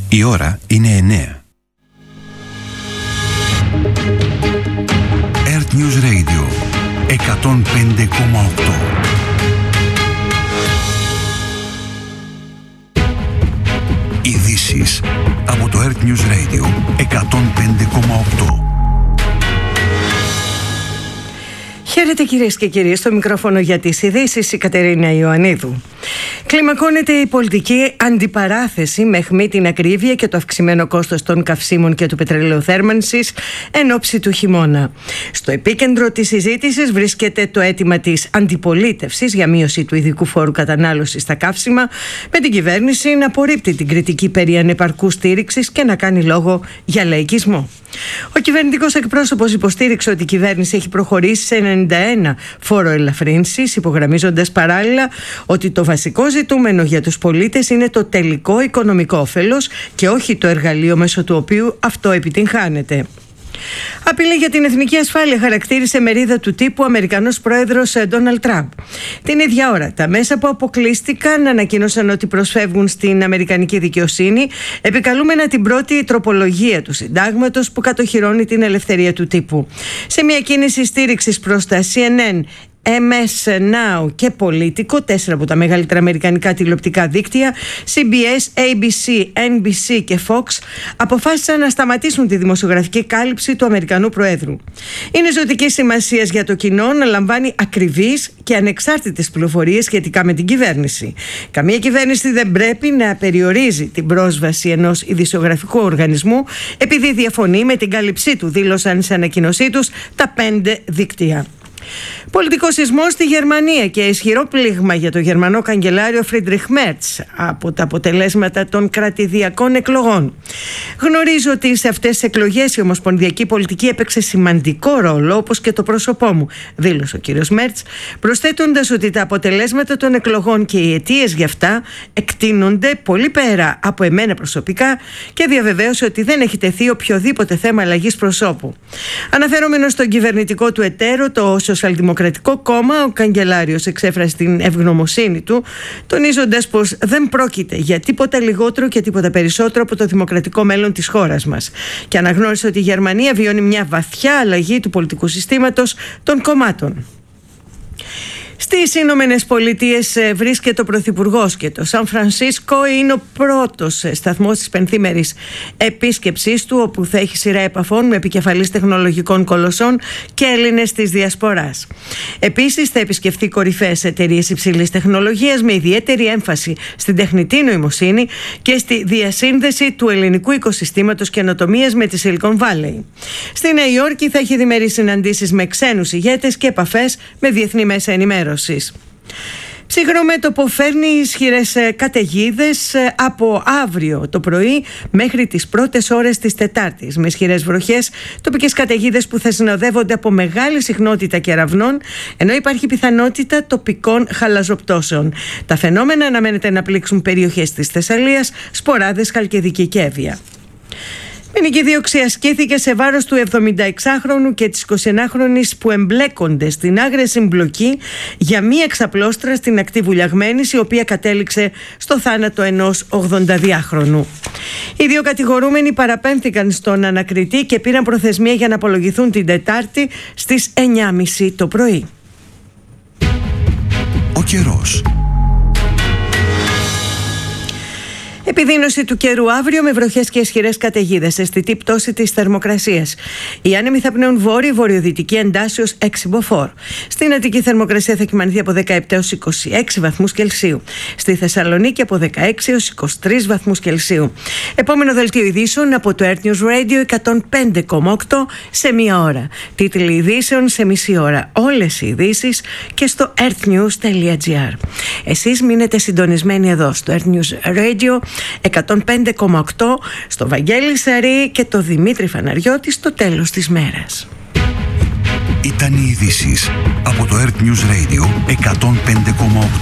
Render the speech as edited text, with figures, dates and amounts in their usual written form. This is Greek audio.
Η ώρα είναι 9. Earth News Radio 105,8. Ειδήσεις από το Earth News Radio 105,8. Χαίρετε κυρίες και κύριοι, στο μικρόφωνο για τις ειδήσεις η Κατερίνα Ιωαννίδου. Κλιμακώνεται η πολιτική αντιπαράθεση με αιχμή την ακρίβεια και το αυξημένο κόστος των καυσίμων και του πετρελαίου θέρμανσης εν ώψη του χειμώνα. Στο επίκεντρο της συζήτησης βρίσκεται το αίτημα της αντιπολίτευσης για μείωση του ειδικού φόρου κατανάλωσης στα καύσιμα, με την κυβέρνηση να απορρίπτει την κριτική περί ανεπαρκούς στήριξης και να κάνει λόγο για λαϊκισμό. Ο κυβερνητικός εκπρόσωπος υποστήριξε ότι η κυβέρνηση έχει προχωρήσει σε 91 φόρο ελαφρύνσεις, υπογραμμίζοντας παράλληλα ότι το βασικό ζητούμενο για τους πολίτες είναι το τελικό οικονομικό όφελος και όχι το εργαλείο μέσω του οποίου αυτό επιτυγχάνεται. Απειλή για την εθνική ασφάλεια χαρακτήρισε μερίδα του τύπου ο Αμερικανός πρόεδρος Ντόναλντ Τραμπ. Την ίδια ώρα, τα μέσα που αποκλείστηκαν ανακοίνωσαν ότι προσφεύγουν στην αμερικανική δικαιοσύνη, επικαλούμενα την πρώτη τροπολογία του συντάγματος που κατοχυρώνει την ελευθερία του τύπου. Σε μια κίνηση στήριξης προς τα CNN, MS Now και Politico, 4 από τα μεγαλύτερα αμερικανικά τηλεοπτικά δίκτυα, CBS, ABC, NBC και Fox, αποφάσισαν να σταματήσουν τη δημοσιογραφική κάλυψη του Αμερικανού Προέδρου. Είναι ζωτικής σημασίας για το κοινό να λαμβάνει ακριβείς και ανεξάρτητες πληροφορίες σχετικά με την κυβέρνηση. Καμία κυβέρνηση δεν πρέπει να περιορίζει την πρόσβαση ενός ειδησιογραφικού οργανισμού επειδή διαφωνεί με την κάλυψή του, δήλωσαν σε ανακοίνωσή τους τα 5 δίκτυα. Πολιτικό σεισμό στη Γερμανία και ισχυρό πλήγμα για το γερμανό καγκελάριο Φρίντριχ Μέρτς από τα αποτελέσματα των κρατηδιακών εκλογών. Γνωρίζω ότι σε αυτές τις εκλογές η ομοσπονδιακή πολιτική έπαιξε σημαντικό ρόλο, όπως και το πρόσωπό μου, δήλωσε ο κύριος Μέρτς, προσθέτοντας ότι τα αποτελέσματα των εκλογών και οι αιτίες γι' αυτά εκτείνονται πολύ πέρα από εμένα προσωπικά και διαβεβαίωσε ότι δεν έχει τεθεί οποιοδήποτε θέμα αλλαγής προσώπου. Αναφερόμενος στον κυβερνητικό του εταίρο, το Σοσιαλδημοκρατικό Κόμμα, ο καγκελάριος εξέφρασε την ευγνωμοσύνη του, τονίζοντας πως δεν πρόκειται για τίποτα λιγότερο και τίποτα περισσότερο από το δημοκρατικό μέλλον της χώρας μας, και αναγνώρισε ότι η Γερμανία βιώνει μια βαθιά αλλαγή του πολιτικού συστήματος των κομμάτων. Στις Ηνωμένες Πολιτείες βρίσκεται ο Πρωθυπουργός και το Σαν Φρανσίσκο είναι ο πρώτος σταθμός της πενθήμερης επίσκεψής του, όπου θα έχει σειρά επαφών με επικεφαλής τεχνολογικών κολοσσών και Έλληνες της Διασποράς. Επίσης θα επισκεφθεί κορυφαίες εταιρείες υψηλής τεχνολογίας με ιδιαίτερη έμφαση στην τεχνητή νοημοσύνη και στη διασύνδεση του ελληνικού οικοσυστήματος καινοτομίας με τη Silicon Valley. Στη Νέα Υόρκη θα έχει διμερείς συναντήσεις με ξένους ηγέτες και επαφές με διεθνή μέσα ενημέρωσης. Ψυχρό μέτωπο φέρνει ισχυρές καταιγίδες από αύριο το πρωί μέχρι τις πρώτες ώρες της Τετάρτης, με ισχυρές βροχές, τοπικές καταιγίδες που θα συνοδεύονται από μεγάλη συχνότητα κεραυνών, ενώ υπάρχει πιθανότητα τοπικών χαλαζοπτώσεων. Τα φαινόμενα αναμένεται να πλήξουν περιοχές της Θεσσαλίας, Σποράδες, Χαλκιδική και Εύβοια. Ποινική δίωξη ασκήθηκε σε βάρος του 76χρονου και της 21χρονης που εμπλέκονται στην άγρια συμπλοκή για μία εξαπλώστρα στην ακτή Βουλιαγμένης, η οποία κατέληξε στο θάνατο ενός 82χρονου. Οι δύο κατηγορούμενοι παραπέμφθηκαν στον ανακριτή και πήραν προθεσμία για να απολογηθούν την Τετάρτη στις 9:30 το πρωί. Ο καιρός. Επιδείνωση του καιρού αύριο με βροχές και ισχυρές καταιγίδες, αισθητή πτώση της θερμοκρασίας. Οι άνεμοι θα πνέουν βόρειο-βορειοδυτική εντάσσεως 6 μποφόρ. Στην Αττική θερμοκρασία θα κυμανθεί από 17 έως 26 βαθμούς Κελσίου. Στη Θεσσαλονίκη από 16 έως 23 βαθμούς Κελσίου. Επόμενο δελτίο ειδήσεων από το Earth News Radio 105,8 σε μία ώρα. Τίτλοι ειδήσεων σε μισή ώρα. Όλες οι ειδήσεις και στο earthnews.gr. Εσείς μείνετε συντονισμένοι εδώ στο Earth News Radio 105,8, στο Βαγγέλη Σαρή και το Δημήτρη Φαναριώτη στο τέλος της μέρας. Ήταν οι ειδήσεις από το Earth News Radio 105,8.